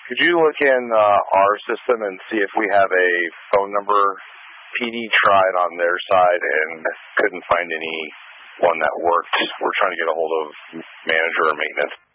Could you look in our system and see if we have a phone number? PD tried on their side and couldn't find any one that worked. We're trying to get a hold of manager or maintenance.